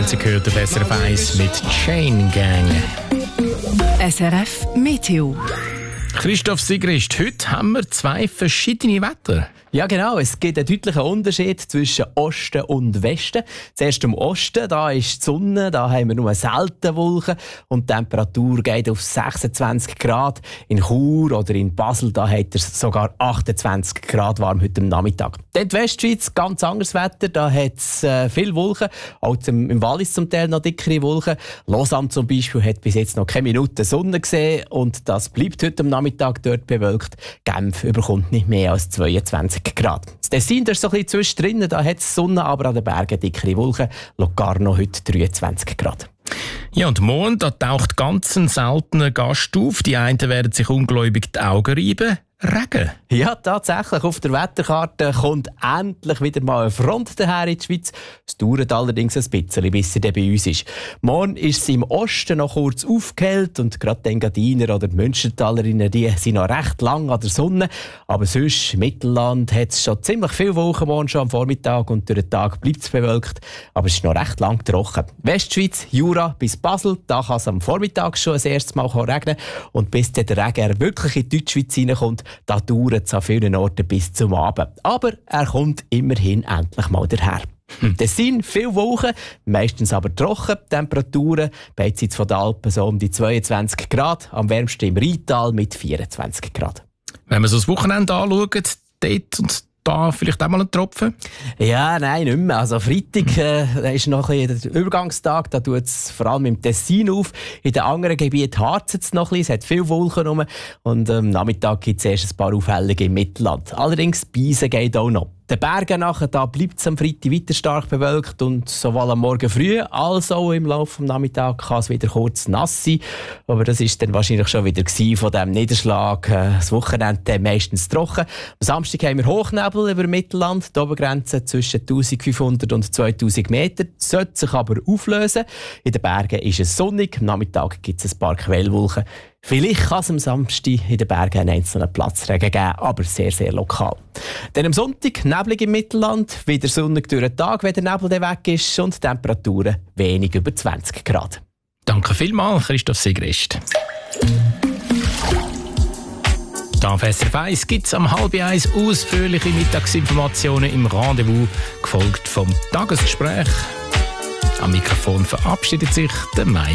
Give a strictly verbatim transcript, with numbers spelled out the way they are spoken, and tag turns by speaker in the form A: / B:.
A: Sie gehört auf S R F eins mit Chain Gang.
B: S R F Meteo.
A: Christoph Sigrist, heute haben wir zwei verschiedene Wetter.
C: Ja genau, es gibt einen deutlichen Unterschied zwischen Osten und Westen. Zuerst im Osten, da ist die Sonne, da haben wir nur selten Wolken und die Temperatur geht auf sechsundzwanzig Grad. In Chur oder in Basel, da hat es sogar achtundzwanzig Grad warm heute am Nachmittag. Dann die Westschweiz, ganz anderes Wetter, da hat es äh, viele Wolken, auch zum, im Wallis zum Teil noch dickere Wolken. Lausanne zum Beispiel hat bis jetzt noch keine Minute Sonne gesehen und das bleibt heute am Nachmittag dort bewölkt. Genf überkommt nicht mehr als zweiundzwanzig Grad. Das Tessin, das ist so ein bisschen zwischendrin, da hat es Sonne, aber an den Bergen dickere Wolken. Locarno heute dreiundzwanzig Grad.
A: Ja, und morgen, da taucht ganz ein seltener Gast auf. Die einen werden sich ungläubig die Augen reiben. Regen.
C: Ja, tatsächlich. Auf der Wetterkarte kommt endlich wieder mal eine Front daher in die Schweiz. Es dauert allerdings ein bisschen, bis sie dann bei uns ist. Morgen ist sie im Osten noch kurz aufgehellt und gerade die Engadiner oder die Münstertalerinnen, die sind noch recht lang an der Sonne. Aber sonst, im Mittelland, hat es schon ziemlich viele Wolken morgen schon am Vormittag und durch den Tag bleibt es bewölkt. Aber es ist noch recht lang trocken. Westschweiz, Jura bis Basel, da kann es am Vormittag schon das erste Mal regnen. Und bis dann der Regen wirklich in die Deutschschweiz reinkommt, da dauert es an vielen Orten bis zum Abend. Aber er kommt immerhin endlich mal daher. Hm. Das sind viele Wolken, meistens aber trocken. Temperaturen beidseits von den Alpen so um die zweiundzwanzig Grad, am wärmsten im Rheintal mit vierundzwanzig Grad.
A: Wenn wir so das Wochenende anschauen, dort und da vielleicht auch mal ein Tropfen?
C: Ja, nein, nicht mehr. Also Freitag äh, ist noch ein bisschen der Übergangstag, da tut es vor allem im Tessin auf. In den anderen Gebieten harzt es noch ein bisschen, es hat viele Wolken rum. Und am ähm, Nachmittag gibt es erst ein paar Aufhellungen im Mittelland. Allerdings, Beisen geht auch noch. Den Bergen nachher, da bleibt es am Freitag weiter stark bewölkt und sowohl am Morgen früh als auch im Laufe des Nachmittags kann es wieder kurz nass sein. Aber das war dann wahrscheinlich schon wieder von diesem Niederschlag. Das Wochenende meistens trocken. Am Samstag haben wir Hochnebel über Mittelland, die Obergrenze zwischen eintausendfünfhundert und zweitausend Meter. Das sollte sich aber auflösen. In den Bergen ist es sonnig, am Nachmittag gibt es ein paar Quellwolken. Vielleicht kann es am Samstag in den Bergen einen einzelnen Platzregen geben, aber sehr, sehr lokal. Dann am Sonntag neblig im Mittelland, wieder sonnig durch den Tag, wenn der Nebel dann weg ist und Temperaturen wenig über zwanzig Grad.
A: Danke vielmals, Christoph Sigrist. Hier auf S R F eins gibt es am halb eins ausführliche Mittagsinformationen im Rendezvous, gefolgt vom Tagesgespräch. Am Mikrofon verabschiedet sich der Mai.